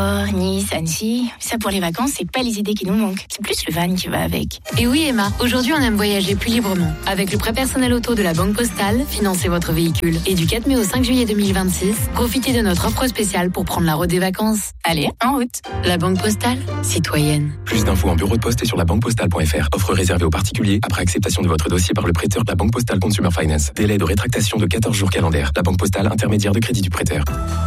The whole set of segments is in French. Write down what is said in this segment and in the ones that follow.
Nice, Annecy, ça pour les vacances, c'est pas les idées qui nous manquent. C'est plus le van qui va avec. Et oui Emma, aujourd'hui on aime voyager plus librement. Avec le prêt personnel auto de la Banque Postale, financez votre véhicule. Et du 4 mai au 5 juillet 2026, profitez de notre offre spéciale pour prendre la route des vacances. Allez, en route. La Banque Postale, citoyenne. Plus d'infos en bureau de poste et sur labanquepostale.fr. Offre réservée aux particuliers après acceptation de votre dossier par le prêteur de la Banque Postale Consumer Finance. Délai de rétractation de 14 jours calendaires. La Banque Postale, intermédiaire de crédit du prêteur.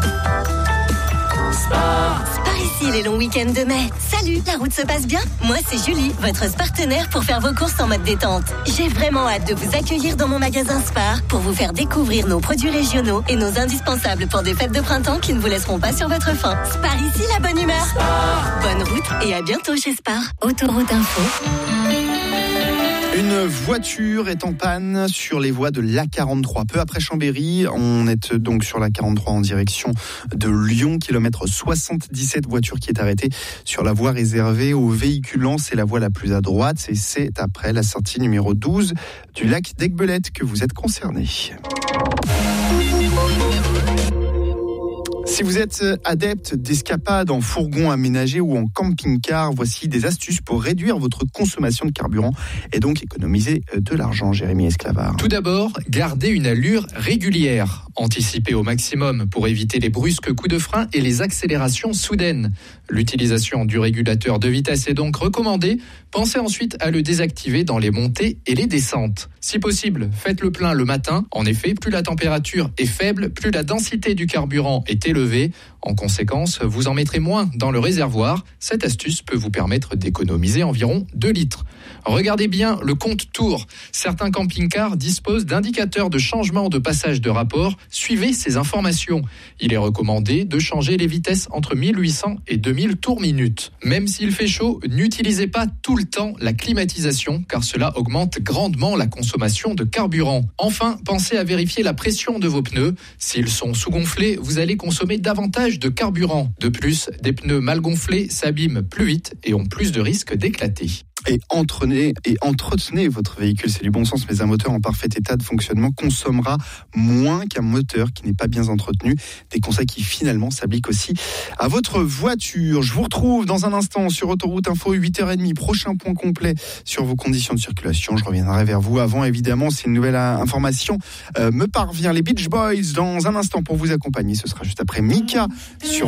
Spar ici les longs week-ends de mai. Salut, la route se passe bien? Moi c'est Julie, votre partenaire pour faire vos courses en mode détente. J'ai vraiment hâte de vous accueillir dans mon magasin Spar pour vous faire découvrir nos produits régionaux et nos indispensables pour des fêtes de printemps qui ne vous laisseront pas sur votre faim. Spar ici la bonne humeur. Spar. Bonne route et à bientôt chez Spar. Autoroute Info. Une voiture est en panne sur les voies de l'A43. Peu après Chambéry, on est donc sur l'A43 en direction de Lyon, kilomètre 77, voiture qui est arrêtée sur la voie réservée aux véhiculants. C'est la voie la plus à droite et c'est après la sortie numéro 12 du lac d'Aiguebelette que vous êtes concerné. Si vous êtes adepte d'escapades en fourgon aménagé ou en camping-car, voici des astuces pour réduire votre consommation de carburant et donc économiser de l'argent. Jérémy Esclavard. Tout d'abord, gardez une allure régulière. Anticipez au maximum pour éviter les brusques coups de frein et les accélérations soudaines. L'utilisation du régulateur de vitesse est donc recommandée. Pensez ensuite à le désactiver dans les montées et les descentes. Si possible, faites le plein le matin. En effet, plus la température est faible, plus la densité du carburant est élevée. En conséquence, vous en mettrez moins dans le réservoir. Cette astuce peut vous permettre d'économiser environ 2 litres. Regardez bien le compte tour. Certains camping-cars disposent d'indicateurs de changement de passage de rapport. Suivez ces informations. Il est recommandé de changer les vitesses entre 1800 et 2000 tours minute. Même s'il fait chaud, n'utilisez pas tout le temps la climatisation car cela augmente grandement la consommation de carburant. Enfin, pensez à vérifier la pression de vos pneus. S'ils sont sous-gonflés, vous allez consommer davantage de carburant. De plus, des pneus mal gonflés s'abîment plus vite et ont plus de risques d'éclater. Et entretenez votre véhicule, c'est du bon sens, mais un moteur en parfait état de fonctionnement consommera moins qu'un moteur qui n'est pas bien entretenu. Des conseils qui finalement s'appliquent aussi à votre voiture. Je vous retrouve dans un instant sur Autoroute Info, 8h30, prochain point complet sur vos conditions de circulation. Je reviendrai vers vous avant, évidemment, si une nouvelle information me parvient. Les Beach Boys dans un instant pour vous accompagner, ce sera juste après Mika sur